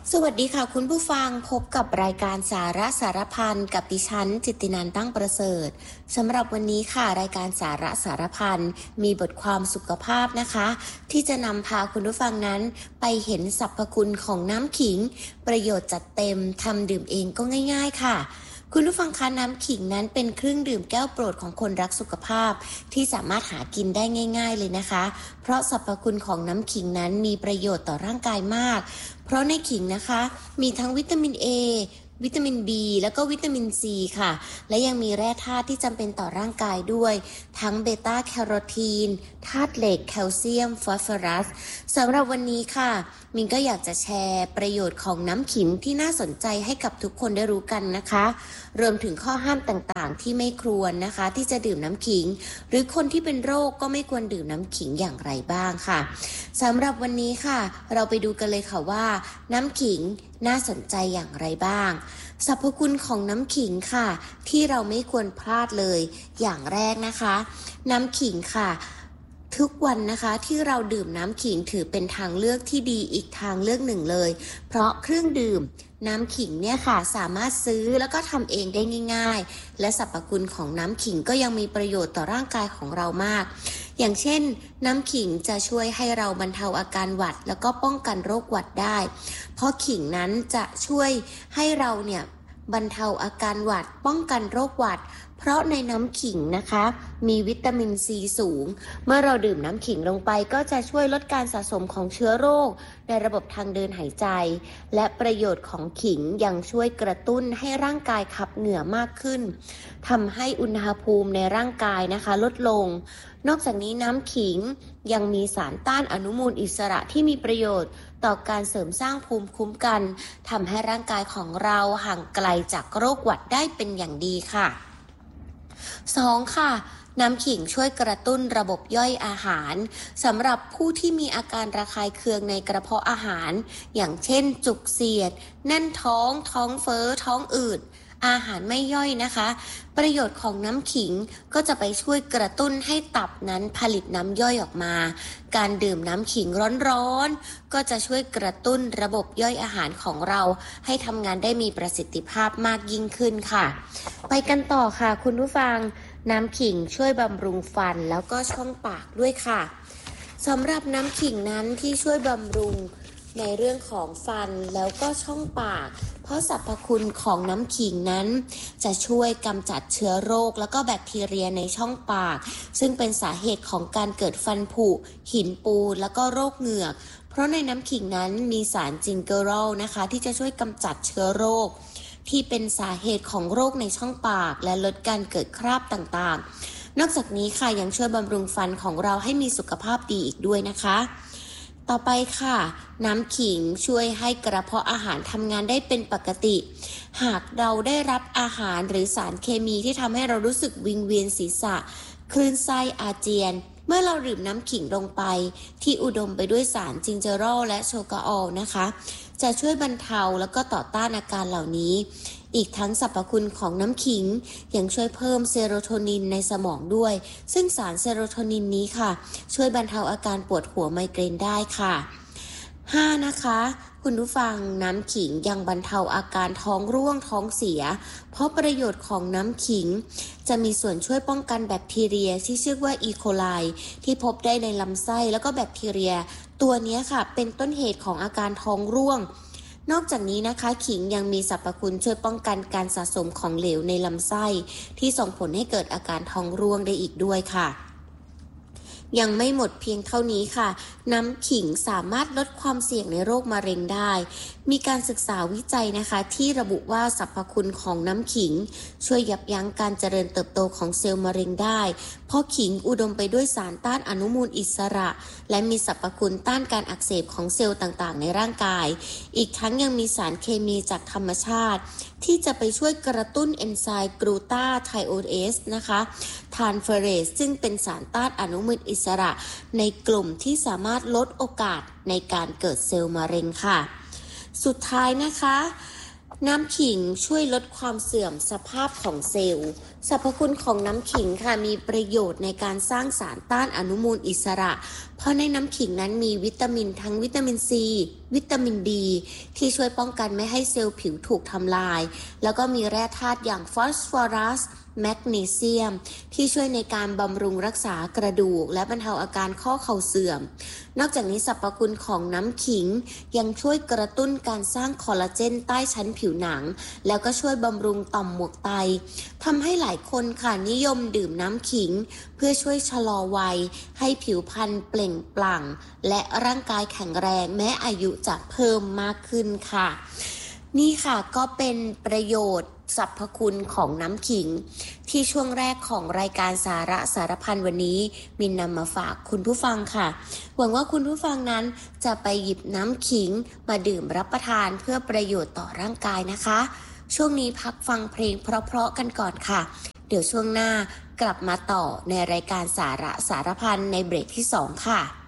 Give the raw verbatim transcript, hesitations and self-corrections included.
สวัสดีค่ะคุณผู้ฟังพบกับรายการสาระสารพันกับดิฉันจิตตินันท์ตั้งประเสริฐสำหรับวันนี้ค่ะรายการสาระสารพันมีบทความสุขภาพนะคะที่จะนำพาคุณผู้ฟังนั้นไปเห็นสรรพคุณของน้ำขิงประโยชน์จัดเต็มทำดื่มเองก็ง่ายๆค่ะคุณผู้ฟังคะน้ำขิงนั้นเป็นเครื่องดื่มแก้วโปรดของคนรักสุขภาพที่สามารถหากินได้ง่ายๆเลยนะคะเพราะสรรพคุณของน้ำขิงนั้นมีประโยชน์ต่อร่างกายมากเพราะในขิงนะคะมีทั้งวิตามิน A วิตามิน B แล้วก็วิตามิน C ค่ะและยังมีแร่ธาตุที่จำเป็นต่อร่างกายด้วยทั้งเบต้าแคโรทีนธาตุเหล็กแคลเซียมฟอสฟอรัสสำหรับวันนี้ค่ะมินก็อยากจะแชร์ประโยชน์ของน้ำขิงที่น่าสนใจให้กับทุกคนได้รู้กันนะคะรวมถึงข้อห้ามต่างๆที่ไม่ควรนะคะที่จะดื่มน้ำขิงหรือคนที่เป็นโรคก็ไม่ควรดื่มน้ำขิงอย่างไรบ้างค่ะสำหรับวันนี้ค่ะเราไปดูกันเลยค่ะว่าน้ำขิงน่าสนใจอย่างไรบ้างสรรพคุณของน้ำขิงค่ะที่เราไม่ควรพลาดเลยอย่างแรกนะคะน้ำขิงค่ะทุกวันนะคะที่เราดื่มน้ำขิงถือเป็นทางเลือกที่ดีอีกทางเลือกหนึ่งเลยเพราะเครื่องดื่มน้ำขิงเนี่ยค่ะสามารถซื้อแล้วก็ทำเองได้ง่ายๆและสรรพคุณของน้ำขิงก็ยังมีประโยชน์ต่อร่างกายของเรามากอย่างเช่นน้ำขิงจะช่วยให้เราบรรเทาอาการหวัดแล้วก็ป้องกันโรคหวัดได้เพราะขิงนั้นจะช่วยให้เราเนี่ยบรรเทาอาการหวัดป้องกันโรคหวัดเพราะในน้ำขิงนะคะมีวิตามินซีสูงเมื่อเราดื่มน้ำขิงลงไปก็จะช่วยลดการสะสมของเชื้อโรคในระบบทางเดินหายใจและประโยชน์ของขิงยังช่วยกระตุ้นให้ร่างกายขับเหงื่อมากขึ้นทำให้อุณหภูมิในร่างกายนะคะลดลงนอกจากนี้น้ำขิงยังมีสารต้านอนุมูลอิสระที่มีประโยชน์ต่อการเสริมสร้างภูมิคุ้มกันทำให้ร่างกายของเราห่างไกลจากโรคหวัดได้เป็นอย่างดีค่ะสองค่ะน้ำขิงช่วยกระตุ้นระบบย่อยอาหารสำหรับผู้ที่มีอาการระคายเคืองในกระเพาะอาหารอย่างเช่นจุกเสียดแน่นท้องท้องเฟ้อท้องอืดอาหารไม่ย่อยนะคะประโยชน์ของน้ำขิงก็จะไปช่วยกระตุ้นให้ตับนั้นผลิตน้ำย่อยออกมาการดื่มน้ำขิงร้อนๆก็จะช่วยกระตุ้นระบบย่อยอาหารของเราให้ทำงานได้มีประสิทธิภาพมากยิ่งขึ้นค่ะไปกันต่อค่ะคุณผู้ฟังน้ำขิงช่วยบำรุงฟันแล้วก็ช่องปากด้วยค่ะสำหรับน้ำขิงนั้นที่ช่วยบำรุงในเรื่องของฟันแล้วก็ช่องปากเพราะสรรพคุณของน้ำขิงนั้นจะช่วยกำจัดเชื้อโรคแล้วก็แบคทีเรียในช่องปากซึ่งเป็นสาเหตุของการเกิดฟันผุหินปูนแล้วก็โรคเหงือกเพราะในน้ำขิงนั้นมีสารจิงเกอโรลนะคะที่จะช่วยกำจัดเชื้อโรคที่เป็นสาเหตุของโรคในช่องปากและลดการเกิดคราบต่างๆนอกจากนี้ค่ะยังช่วยบำรุงฟันของเราให้มีสุขภาพดีอีกด้วยนะคะต่อไปค่ะน้ำขิงช่วยให้กระเพาะอาหารทำงานได้เป็นปกติหากเราได้รับอาหารหรือสารเคมีที่ทำให้เรารู้สึกวิงเวียนศีรษะคลื่นไส้อาเจียนเมื่อเราดื่มน้ำขิงลงไปที่อุดมไปด้วยสารจิงเจอโรลและโชกาออลนะคะจะช่วยบรรเทาแล้วก็ต่อต้านอาการเหล่านี้อีกทั้งสรรพคุณของน้ำขิงยังช่วยเพิ่มเซโรโทนินในสมองด้วยซึ่งสารเซโรโทนินนี้ค่ะช่วยบรรเทาอาการปวดหัวไมเกรนได้ค่ะห้านะคะคุณผู้ฟังน้ำขิงยังบรรเทาอาการท้องร่วงท้องเสียเพราะประโยชน์ของน้ำขิงจะมีส่วนช่วยป้องกันแบคทีเรียที่ชื่อว่าอีโคไลที่พบได้ในลำไส้แล้วก็แบคทีเรียตัวนี้ค่ะเป็นต้นเหตุของอาการท้องร่วงนอกจากนี้นะคะขิงยังมีสรรพคุณช่วยป้องกันการสะสมของเหลวในลำไส้ที่ส่งผลให้เกิดอาการท้องร่วงได้อีกด้วยค่ะยังไม่หมดเพียงเท่านี้ค่ะน้ำขิงสามารถลดความเสี่ยงในโรคมะเร็งได้มีการศึกษาวิจัยนะคะที่ระบุว่าสรรพคุณของน้ำขิงช่วยยับยั้งการเจริญเติบโตของเซลล์มะเร็งได้เพราะขิงอุดมไปด้วยสารต้านอนุมูลอิสระและมีสรรพคุณต้านการอักเสบของเซลล์ต่างๆในร่างกายอีกทั้งยังมีสารเคมีจากธรรมชาติที่จะไปช่วยกระตุ้นเอนไซม์กลูตาไทโอเอสนะคะทรานสเฟอเรสซึ่งเป็นสารต้านอนุมูลอิสระในกลุ่มที่สามารถลดโอกาสในการเกิดเซลล์มะเร็งค่ะสุดท้ายนะคะน้ำขิงช่วยลดความเสื่อมสภาพของเซลล์สรรพคุณของน้ำขิงค่ะมีประโยชน์ในการสร้างสารต้านอนุมูลอิสระ เพราะในน้ำขิงนั้นมีวิตามินทั้งวิตามินซีวิตามินดีที่ช่วยป้องกันไม่ให้เซลล์ผิวถูกทำลายแล้วก็มีแร่ธาตุอย่างฟอสฟอรัสแมกนีเซียมที่ช่วยในการบำรุงรักษากระดูกและบรรเทาอาการข้อเข่าเสื่อมนอกจากนี้สรรพคุณของน้ำขิงยังช่วยกระตุ้นการสร้างคอลลาเจนใต้ชั้นผิวหนังแล้วก็ช่วยบำรุงต่อมหมวกไตทำให้หลายคนค่ะนิยมดื่มน้ำขิงเพื่อช่วยชะลอวัยให้ผิวพรรณเปล่งปลั่งและร่างกายแข็งแรงแม้อายุจะเพิ่มมากขึ้นค่ะนี่ค่ะก็เป็นประโยชน์สรรพคุณของน้ำขิงที่ช่วงแรกของรายการสาระสารพันวันนี้มินนำมาฝากคุณผู้ฟังค่ะหวังว่าคุณผู้ฟังนั้นจะไปหยิบน้ำขิงมาดื่มรับประทานเพื่อประโยชน์ต่อร่างกายนะคะช่วงนี้พักฟังเพลงเพราะๆกันก่อนค่ะเดี๋ยวช่วงหน้ากลับมาต่อในรายการสาระสารพันในเบรกที่สองค่ะ